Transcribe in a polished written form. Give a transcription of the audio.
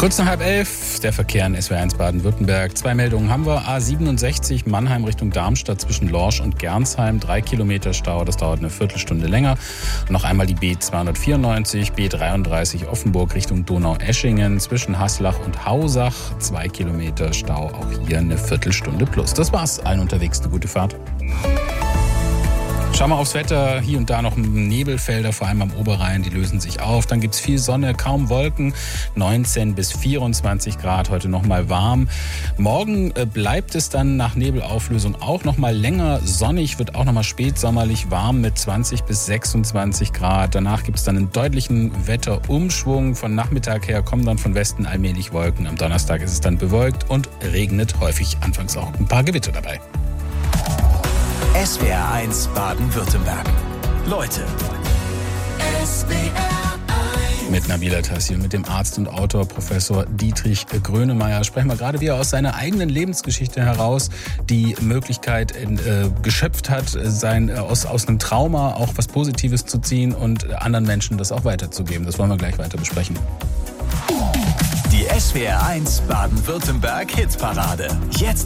Kurz nach 10:30, der Verkehr in SW1 Baden-Württemberg. 2 Meldungen haben wir. A67 Mannheim Richtung Darmstadt zwischen Lorsch und Gernsheim. 3 Kilometer Stau, das dauert eine Viertelstunde länger. Und noch einmal die B294, B33 Offenburg Richtung Donaueschingen zwischen Haslach und Hausach. 2 Kilometer Stau, auch hier eine Viertelstunde plus. Das war's. Allen unterwegs eine gute Fahrt. Schauen wir aufs Wetter. Hier und da noch Nebelfelder, vor allem am Oberrhein, die lösen sich auf. Dann gibt's viel Sonne, kaum Wolken, 19 bis 24 Grad, heute nochmal warm. Morgen bleibt es dann nach Nebelauflösung auch nochmal länger sonnig, wird auch nochmal spätsommerlich warm mit 20 bis 26 Grad. Danach gibt's dann einen deutlichen Wetterumschwung. Von Nachmittag her kommen dann von Westen allmählich Wolken. Am Donnerstag ist es dann bewölkt und regnet häufig, anfangs auch ein paar Gewitter dabei. SWR1 Baden-Württemberg. Leute. Mit Nabila Tassi und mit dem Arzt und Autor Professor Dietrich Grönemeyer sprechen wir gerade, wie er aus seiner eigenen Lebensgeschichte heraus die Möglichkeit geschöpft hat, aus einem Trauma auch was Positives zu ziehen und anderen Menschen das auch weiterzugeben. Das wollen wir gleich weiter besprechen. Die SWR1 Baden-Württemberg Hitparade. Jetzt